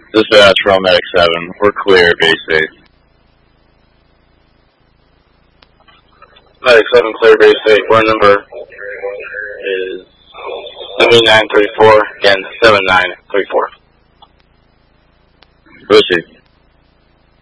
Dispatch from Medic 7. We're clear, base 8. Medic 7, clear base 8. Word number is 7934, again, 7934. Proceed.